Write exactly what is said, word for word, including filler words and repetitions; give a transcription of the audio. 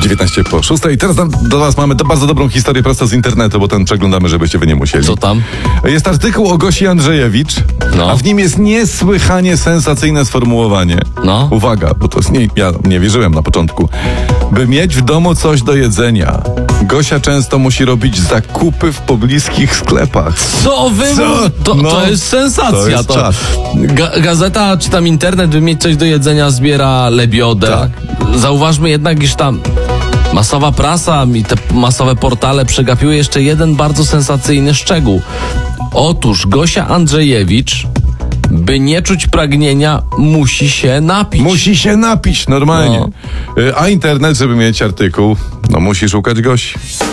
dziewiętnaście po szóstej. Teraz do was mamy do bardzo dobrą historię prosto z internetu, bo ten przeglądamy, żebyście wy nie musieli. Co tam? Jest artykuł o Gosi Andrzejewicz, No. a w nim jest niesłychanie sensacyjne sformułowanie. No. Uwaga, bo to jest nie, ja nie wierzyłem na początku. By mieć w domu coś do jedzenia, Gosia często musi robić zakupy w pobliskich sklepach. Co wy? Co? To, No, to jest sensacja. to jest czas. Ga- gazeta czy tam internet, by mieć coś do jedzenia, zbiera lebiodę. Tak. Zauważmy jednak, iż tam masowa prasa i te masowe portale przegapiły jeszcze jeden bardzo sensacyjny szczegół. Otóż Gosia Andrzejewicz, by nie czuć pragnienia, musi się napić. Musi się napić normalnie. Y, A internet, żeby mieć artykuł, no musi szukać Gosi.